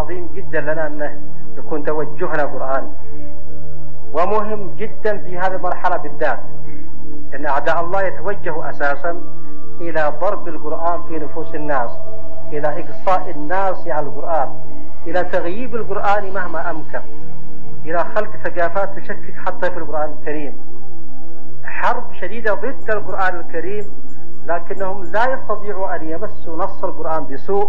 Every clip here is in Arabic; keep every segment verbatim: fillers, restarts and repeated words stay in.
عظيم جدا لنا أن يكون توجهنا قرآني، ومهم جدا في هذه المرحلة بالذات، أن أعداء الله يتوجهوا أساسا إلى ضرب القرآن في نفوس الناس، إلى إقصاء الناس على القرآن، إلى تغييب القرآن مهما أمكن، إلى خلق ثقافات تشكك حتى في القرآن الكريم. حرب شديدة ضد القرآن الكريم، لكنهم لا يستطيعوا أن يمسوا نص القرآن بسوء،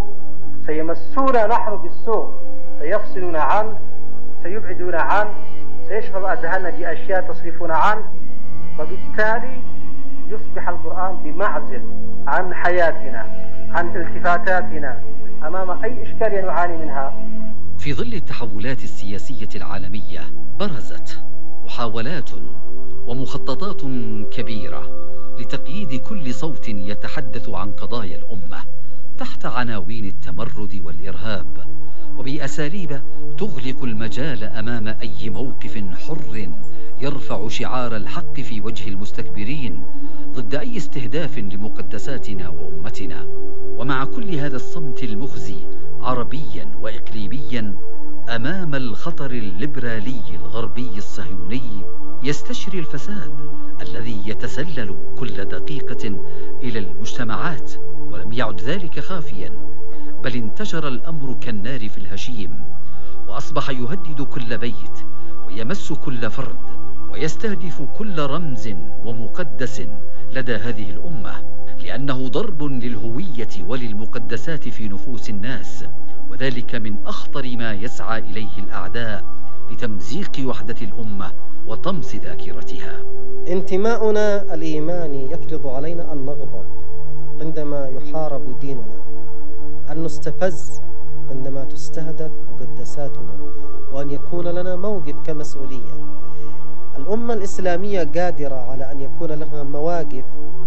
سيمسون نحن بالسوء، سيفصلون عنه، سيبعدون عنه، سيشغل أذهاننا بأشياء تصرفون عنه، وبالتالي يصبح القرآن بمعزل عن حياتنا، عن التفاتاتنا أمام أي إشكالية نعاني منها. في ظل التحولات السياسية العالمية برزت محاولات ومخططات كبيرة لتقييد كل صوت يتحدث عن قضايا الأمة تحت عناوين التمرد والإرهاب، وبأساليب تغلق المجال أمام أي موقف حر يرفع شعار الحق في وجه المستكبرين ضد أي استهداف لمقدساتنا وأمتنا. ومع كل هذا الصمت المخزي عربيا وإقليميا أمام الخطر الليبرالي الغربي الصهيوني، يستشري الفساد الذي يتسلل كل دقيقة إلى المجتمعات، ولم يعد ذلك خافيا، بل انتشر الأمر كالنار في الهشيم، وأصبح يهدد كل بيت ويمس كل فرد ويستهدف كل رمز ومقدس لدى هذه الأمة، لأنه ضرب للهوية وللمقدسات في نفوس الناس، وذلك من أخطر ما يسعى إليه الأعداء لتمزيق وحدة الأمة وطمس ذاكرتها. انتماؤنا الإيماني يفرض علينا أن نغضب عندما يحارب ديننا، أن نستفز عندما تستهدف مقدساتنا، وأن يكون لنا موقف كمسؤولية. الأمة الإسلامية قادرة على أن يكون لها مواقف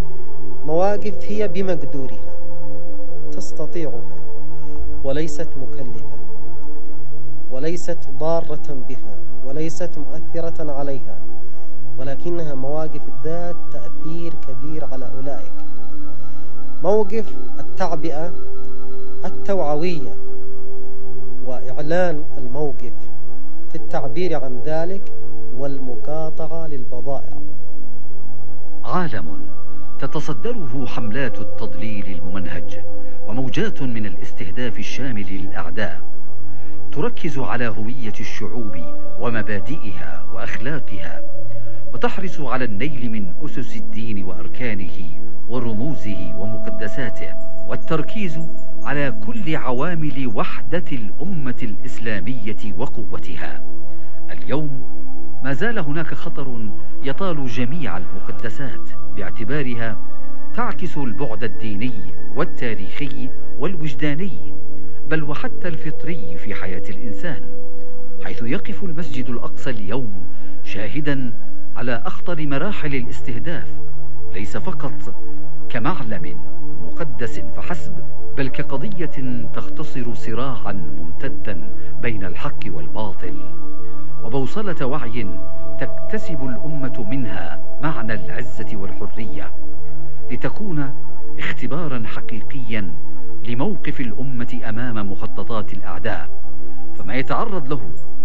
مواقف هي بمقدورها تستطيعها، وليست مكلفة، وليست ضارة بها، وليست مؤثرة عليها، ولكنها مواقف ذات تأثير كبير على أولئك. موقف التعبئة التوعوية وإعلان الموقف في التعبير عن ذلك والمقاطعة للبضائع. عالم تتصدره حملات التضليل الممنهج وموجات من الاستهداف الشامل للأعداء، تركز على هوية الشعوب ومبادئها وأخلاقها، وتحرص على النيل من أسس الدين وأركانه ورموزه ومقدساته، والتركيز على كل عوامل وحدة الأمة الإسلامية وقوتها. اليوم ما زال هناك خطر يطال جميع المقدسات باعتبارها تعكس البعد الديني والتاريخي والوجداني، بل وحتى الفطري في حياة الإنسان، حيث يقف المسجد الأقصى اليوم شاهدا على أخطر مراحل الاستهداف، ليس فقط كمعلم مقدس فحسب، بل كقضية تختصر صراعا ممتدا بين الحق والباطل، وبوصلة وعي تكتسب الأمة منها معنى العزة والحرية، لتكون اختبارا حقيقيا لموقف الأمة أمام مخططات الأعداء. فما يتعرض له